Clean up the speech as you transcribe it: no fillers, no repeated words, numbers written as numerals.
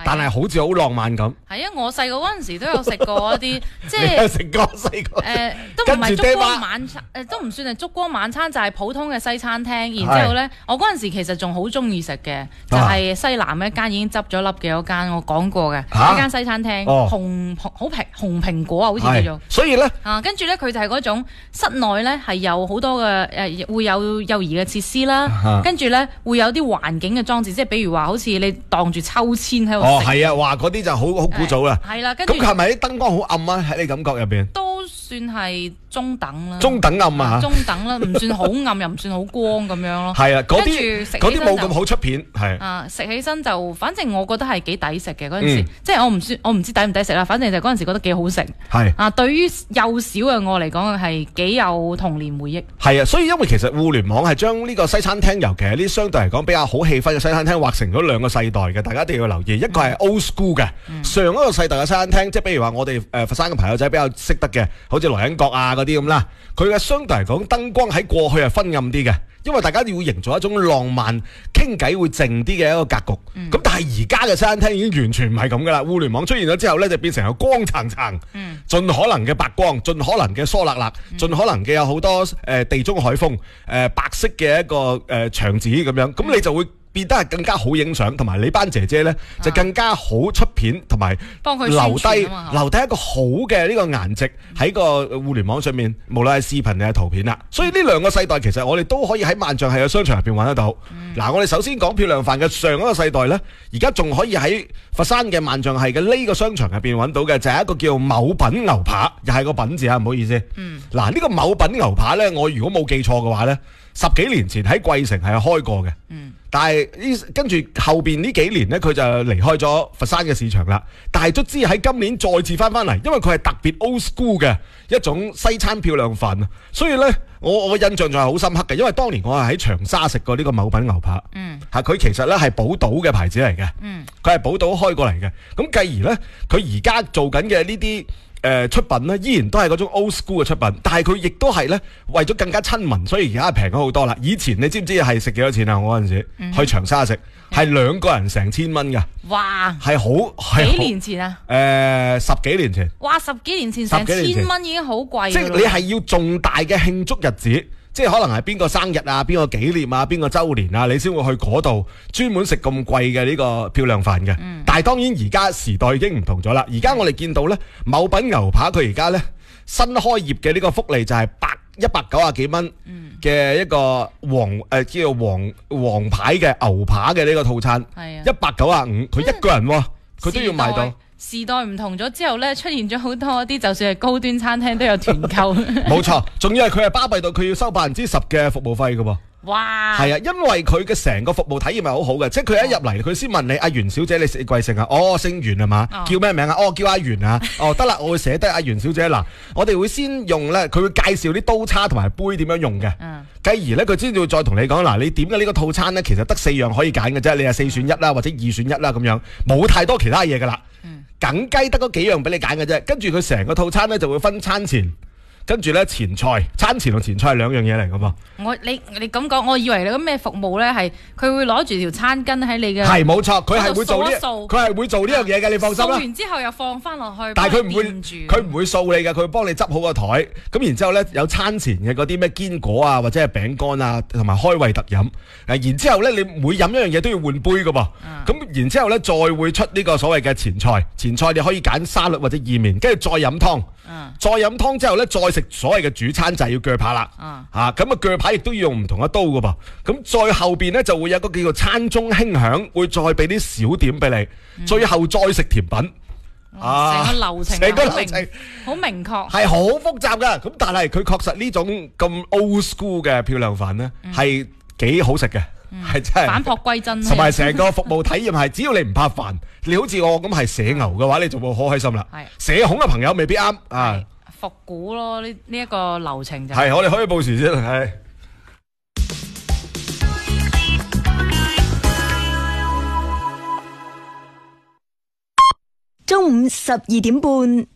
但係好似好浪漫咁。 係啊，我細個嗰陣時都有食過一啲，即你有係食過細個？ 都唔係燭跟住爹媽光晚餐，都唔算係燭光晚餐，就係普通嘅西餐廳。然之後咧，我嗰陣時其實仲好中意食嘅，就係西南一間已經執咗笠嘅嗰間，我講過嘅一間西餐廳，紅蘋果啊，好似叫做。 所以咧跟住咧佢就係嗰種室內咧係有好多嘅會有幼兒嘅設施啦，跟住咧會有啲環境嘅裝置，即係比如話好似你當住秋千喺度食。 係啊，話嗰啲就好古早啦。 係啦，跟住咁係咪啲燈光好暗啊？喺你感覺入邊都算係中等啦， 中等暗啊， 中等啦，唔算好暗又唔算好光咁樣咯。 係啊，嗰跟住啲食嗰啲冇咁好出片，係食起身就，反正我覺得係幾抵食嘅嗰陣時，即係我唔知抵唔抵食啦，反正就嗰陣時覺得幾好食。 係對於幼小嘅我嚟講係幾有童年回憶。 係啊，所以因為其實互聯網係將呢個西餐廳，尤其係呢相對嚟講比較好氣氛嘅西餐廳，劃成咗兩個世代嘅，大家一定要留意。一個係 old school 嘅，上一個世代嘅西餐廳，即係比如話我哋佛山嘅朋友仔比較識得嘅，好似萊茵閣啊嗰啲咁啦，佢嘅相對嚟講燈光喺過去係昏暗啲嘅。因為大家要營造一種浪漫傾偈會靜啲嘅一個格局，咁但係而家嘅西餐廳已經完全唔係咁噶啦。互聯網出現咗之後呢，就變成有光層層，盡可能嘅白光，盡可能嘅疏辣辣，盡可能嘅有好多地中海風，白色嘅一個牆紙咁樣，咁你就會變得係更加好影相，同埋你班姐姐呢就更加好出片，同埋留低一個好嘅呢個顏值喺個互聯網上面，無論係視頻定係圖片啦。所以呢兩個世代其實我哋都可以喺萬象系嘅商場入邊揾得到。嗱，我哋首先講漂亮飯嘅上一個世代呢，而家仲可以喺佛山嘅萬象系嘅呢個商場入邊揾到嘅就係一個叫某品牛扒，又係個品字啊，唔好意思。嗱，呢個某品牛扒呢，我如果冇記錯嘅話呢，10幾年前喺桂城係開過嘅。但係跟住後邊呢幾年呢，佢就離開咗佛山嘅市場啦。但係卒之喺今年再次翻嚟，因為佢係特別 old school 嘅一種西餐漂亮飯啊。所以呢，我印象仲係好深刻嘅，因為當年我係喺長沙食過呢個某品牛扒。佢其實呢係寶島嘅牌子嚟嘅。佢係寶島開過嚟嘅。咁繼而呢，佢而家做緊嘅呢啲出品呢，依然都係嗰種 old school 嘅出品，但係佢亦都係呢，為咗更加親民，所以而家係平咗好多啦。以前你知唔知係食幾多錢啊？我嗰陣時去長沙食係2個人成千蚊㗎。哇！係好幾年前啊 ？10幾年前。哇 ！10幾年前成1000蚊已經好貴。 即係你係要重大嘅慶祝日子。即係可能係邊個生日啊，邊個紀念啊，邊個週年啊，你先會去嗰度專門食咁貴嘅呢個漂亮飯嘅。但係當然而家時代已經唔同咗啦。而家我哋見到呢，某品牛扒佢而家呢新開業嘅呢個福利就係190幾蚊嘅一個叫做黃牌嘅牛扒嘅呢個套餐，195，佢一個人喎，佢都要賣到。 時代唔同咗之後呢，出現咗好多啲，就算係高端餐廳都有團購。 冇錯，仲要係佢係巴閉到佢要收10%嘅服務費㗎喎。哇！係啊，因為佢嘅成個服務體驗係好好嘅，即係佢一入嚟佢先問你阿袁小姐你姓貴姓啊？哦，姓袁係嘛？叫咩名啊？哦，叫阿袁啊。哦，得啦，我會寫低阿袁小姐。嗱，我哋會先用呢，佢會介紹啲刀叉同埋杯點樣用嘅。繼而呢，佢先會再同你講嗱，你點嘅呢個套餐呢，其實得4樣可以揀嘅啫，你係4選1啦，或者2選1啦咁樣，冇太多其他嘢㗎啦。梗雞得嗰幾樣俾你揀嘅啫，跟住佢成個套餐呢就會分餐前，跟住呢前菜，餐前同前菜係2樣嘢嚟㗎噃。 你咁講，我以為你嗰咩服務呢係佢會攞住條餐巾喺你嘅係冇錯，佢係會做呢，佢係會做呢樣嘢嘅，你放心啦。 掃完之後又放翻落去， 但係佢唔會掃你嘅，佢會幫你執好個台。咁然之後呢，有餐前嘅嗰啲咩堅果啊，或者係餅乾啊，同埋開胃特飲。然之後呢，你每飲一樣嘢都要換杯㗎噃。咁然之後呢，再會出呢個所謂嘅前菜。前菜你可以揀沙律或者意麵，跟住再飲湯。再飲湯之後呢，再食所謂嘅主餐就係要鋸扒啦。咁啊鋸扒亦都要用唔同嘅刀㗎噃。咁再後邊呢，就會有個叫做餐中輕享，會再俾啲小點俾你。最後再食甜品。 成個流程好明確， 係好複雜㗎。咁但係佢確實呢種咁 old school 嘅漂亮飯呢，係幾好食嘅。係真係返璞歸真， 同埋成個服務體驗係，只要你唔怕煩，你好似我咁係寫牛嘅話，你就會好開心啦。社恐嘅朋友未必啱啊， 復古咯呢一個流程就係我哋可以報時先係。 中午12點半。